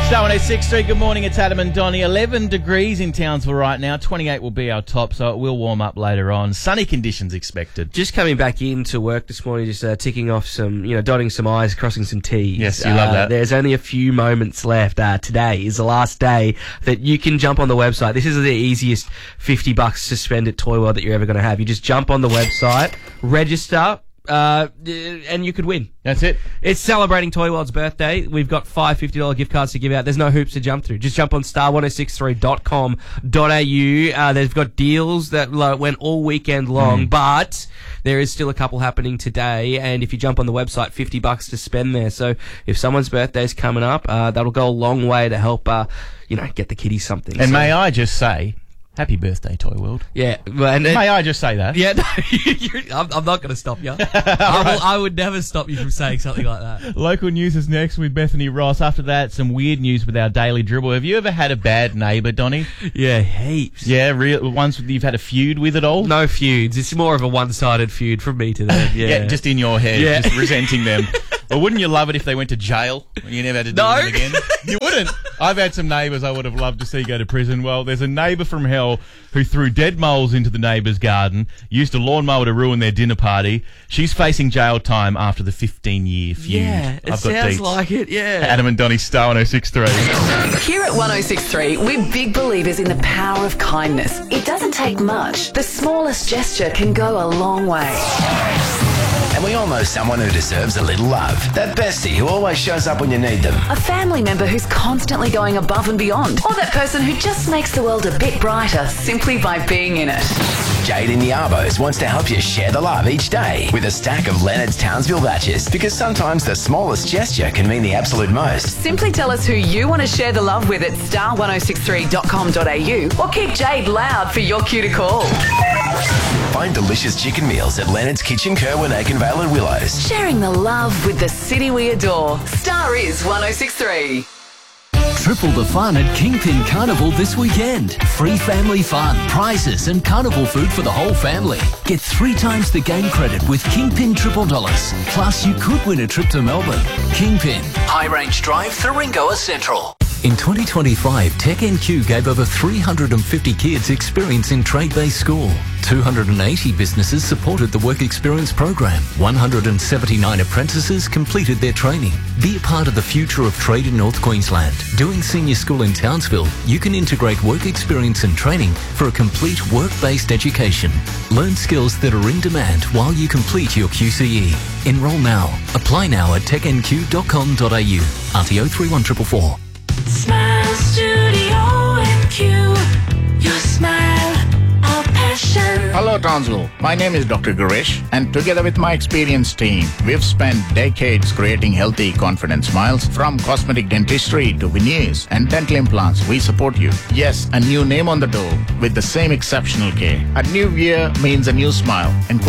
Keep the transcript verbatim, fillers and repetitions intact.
Star one oh six point three, good morning, it's Adam and Donnie. eleven degrees in Townsville right now, twenty-eight will be our top, so it will warm up later on. Sunny conditions expected. Just coming back into work this morning, just uh, ticking off some, you know, dotting some I's, crossing some T's. Yes, you uh, love that. There's only a few moments left. Uh, today is the last day that you can jump on the website. This is the easiest fifty bucks to spend at Toy World that you're ever going to have. You just jump on the website, register, Uh, and you could win. That's it. It's celebrating Toy World's birthday. We've got five fifty dollars gift cards to give out. There's no hoops to jump through. Just jump on star ten sixty-three dot com dot a u. Uh, they've got deals that uh, went all weekend long, mm. but there is still a couple happening today. And if you jump on the website, fifty bucks to spend there. So if someone's birthday's coming up, uh, that'll go a long way to help, uh, you know, get the kiddies something. And so, may I just say, happy birthday, Toy World. Yeah. Well, and, uh, may I just say that? Yeah, no, you're, I'm, I'm not going to stop you. I, will, I would never stop you from saying something like that. Local news is next with Bethany Ross. After that, some weird news with our daily dribble. Have you ever had a bad neighbour, Donnie? Yeah, heaps. Yeah, real ones you've had a feud with at all? No feuds. It's more of a one-sided feud from me to them. Yeah, yeah, just in your head, yeah. just resenting them. Well, wouldn't you love it if they went to jail and you never had to deal no. with them again? You wouldn't. I've had some neighbours I would have loved to see go to prison. Well, there's a neighbour from hell who threw dead moles into the neighbour's garden, used a lawnmower to ruin their dinner party. She's facing jail time after the fifteen-year feud. Yeah, it I've got sounds deets. like it, yeah. Adam and Donnie, Star one oh six point three. Here at one oh six point three, we're big believers in the power of kindness. It doesn't take much. The smallest gesture can go a long way. And we all know someone who deserves a little love. That bestie who always shows up when you need them. A family member who's constantly going above and beyond. Or that person who just makes the world a bit brighter simply by being in it. Jade in the Arbos wants to help you share the love each day with a stack of Leonard's Townsville batches, because sometimes the smallest gesture can mean the absolute most. Simply tell us who you want to share the love with at star ten sixty-three dot com dot a u or keep Jade loud for your cue to call. Find delicious chicken meals at Leonard's Kitchen, Kerwin, Aikenvale and Willows. Sharing the love with the city we adore. Star is one oh six point three. Triple the fun at Kingpin Carnival this weekend. Free family fun, prizes and carnival food for the whole family. Get three times the game credit with Kingpin Triple Dollars. Plus you could win a trip to Melbourne. Kingpin, High Range Drive, Thuringoa Central. In twenty twenty-five, Tech N Q gave over three hundred fifty kids experience in trade-based school. two hundred eighty businesses supported the Work Experience program. one hundred seventy-nine apprentices completed their training. Be a part of the future of trade in North Queensland. Doing senior school in Townsville, you can integrate work experience and training for a complete work-based education. Learn skills that are in demand while you complete your Q C E. Enroll now. Apply now at tech n q dot com dot a u. R T O three one four four four. Smile Studio N Q, your smile, our passion. Hello Townsville, my name is Doctor Girish, and together with my experienced team, we've spent decades creating healthy, confident smiles. From cosmetic dentistry to veneers and dental implants, we support you. Yes, a new name on the door with the same exceptional care. A new year means a new smile. Inquire